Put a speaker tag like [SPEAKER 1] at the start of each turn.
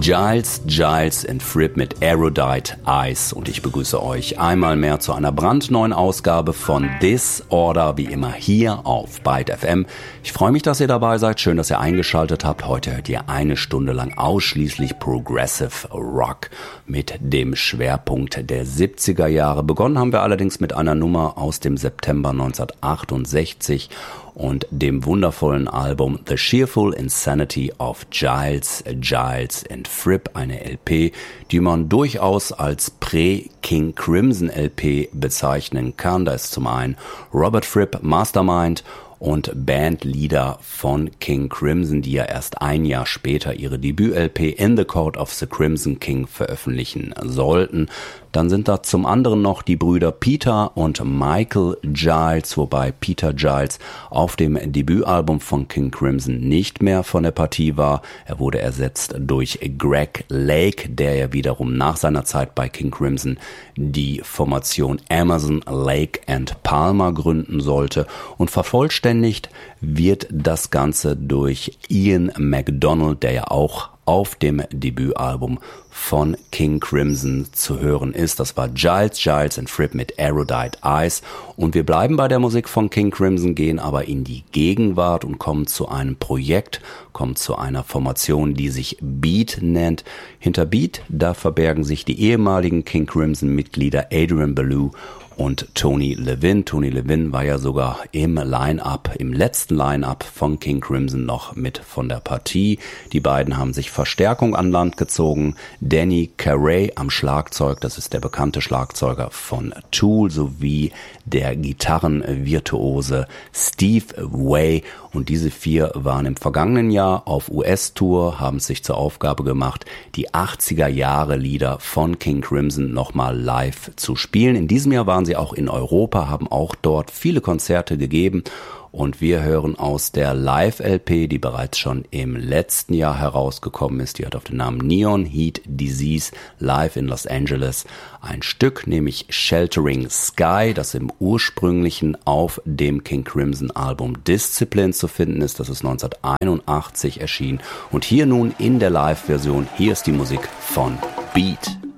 [SPEAKER 1] Giles and Fripp mit Erudite Eyes und ich begrüße euch einmal mehr zu einer brandneuen Ausgabe von This Order, wie immer hier auf Byte FM. Ich freue mich, dass ihr dabei seid, schön, dass ihr eingeschaltet habt. Heute hört ihr eine Stunde lang ausschließlich Progressive Rock mit dem Schwerpunkt der 70er Jahre. Begonnen haben wir allerdings mit einer Nummer aus dem September 1968 und dem wundervollen Album The Cheerful Insanity of Giles and Fripp, eine LP, die man durchaus als Prä-King Crimson LP bezeichnen kann. Da ist zum einen Robert Fripp, Mastermind und Bandleader von King Crimson, die ja erst ein Jahr später ihre Debüt-LP In the Court of the Crimson King veröffentlichen sollten. Dann sind da zum anderen noch die Brüder Peter und Michael Giles, wobei Peter Giles auf dem Debütalbum von King Crimson nicht mehr von der Partie war. Er wurde ersetzt durch Greg Lake, der ja wiederum nach seiner Zeit bei King Crimson die Formation Emerson, Lake and Palmer gründen sollte. Und vervollständigt wird das Ganze durch Ian MacDonald, der ja auch auf dem Debütalbum von King Crimson zu hören ist. Das war Giles and Fripp mit Erudite Eyes. Und wir bleiben bei der Musik von King Crimson, gehen aber in die Gegenwart und kommen zu einem Projekt, kommen zu einer Formation, die sich Beat nennt. Hinter Beat, da verbergen sich die ehemaligen King Crimson-Mitglieder Adrian Belew und Tony Levin. Tony Levin war ja sogar im letzten Line-Up von King Crimson noch mit von der Partie. Die beiden haben sich Verstärkung an Land gezogen. Danny Carey am Schlagzeug, das ist der bekannte Schlagzeuger von Tool, sowie der Gitarrenvirtuose Steve Vai. Und diese vier waren im vergangenen Jahr auf US-Tour, haben sich zur Aufgabe gemacht, die 80er-Jahre-Lieder von King Crimson nochmal live zu spielen. In diesem Jahr waren sie auch in Europa, haben auch dort viele Konzerte gegeben. Und wir hören aus der Live-LP, die bereits schon im letzten Jahr herausgekommen ist, die hat auf den Namen Neon Heat Disease Live in Los Angeles, ein Stück, nämlich Sheltering Sky, das im ursprünglichen auf dem King Crimson Album Discipline zu finden ist. Das ist 1981 erschienen. Und hier nun in der Live-Version, hier ist die Musik von Beat.